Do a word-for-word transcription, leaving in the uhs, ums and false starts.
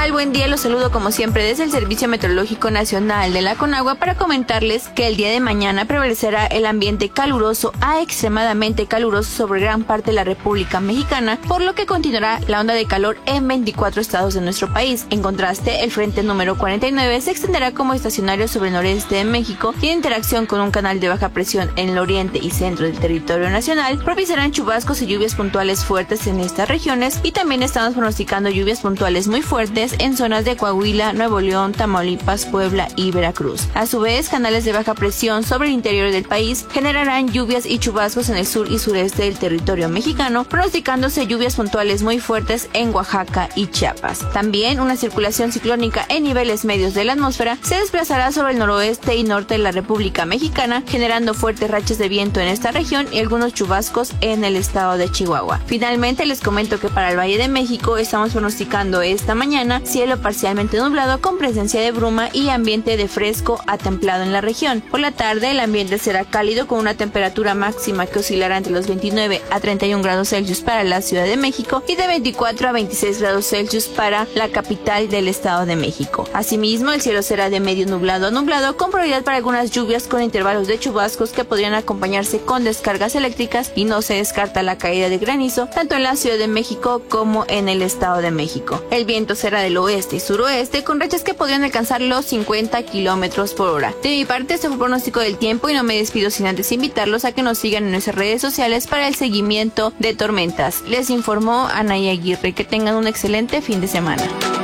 tal? Buen día, los saludo como siempre desde el Servicio Meteorológico Nacional de la Conagua para comentarles que el día de mañana prevalecerá el ambiente caluroso a extremadamente caluroso sobre gran parte de la República Mexicana, por lo que continuará la onda de calor en veinticuatro estados de nuestro país. En contraste, el frente número cuarenta y nueve se extenderá como estacionario sobre el noreste de México y en interacción con un canal de baja presión en el oriente y centro del territorio nacional, propiciarán chubascos y lluvias puntuales fuertes en estas regiones, y también estamos pronosticando lluvias puntuales muy fuertes en zonas de Coahuila, Nuevo León, Tamaulipas, Puebla y Veracruz. A su vez, canales de baja presión sobre el interior del país generarán lluvias y chubascos en el sur y sureste del territorio mexicano, pronosticándose lluvias puntuales muy fuertes en Oaxaca y Chiapas. También una circulación ciclónica en niveles medios de la atmósfera se desplazará sobre el noroeste y norte de la República Mexicana, generando fuertes rachas de viento en esta región y algunos chubascos en el estado de Chihuahua. Finalmente, les comento que para el Valle de México estamos pronosticando esta mañana cielo parcialmente nublado con presencia de bruma y ambiente de fresco a templado en la región. Por la tarde el ambiente será cálido con una temperatura máxima que oscilará entre los veintinueve a treinta y un grados Celsius para la Ciudad de México y de veinticuatro a veintiséis grados Celsius para la capital del Estado de México. Asimismo, el cielo será de medio nublado a nublado con probabilidad para algunas lluvias con intervalos de chubascos que podrían acompañarse con descargas eléctricas, y no se descarta la caída de granizo tanto en la Ciudad de México como en el Estado de México. El viento será del oeste y suroeste con rachas que podrían alcanzar los cincuenta kilómetros por hora. De mi parte, este fue el pronóstico del tiempo y no me despido sin antes invitarlos a que nos sigan en nuestras redes sociales para el seguimiento de tormentas. Les informó Anaya Aguirre. Que tengan un excelente fin de semana.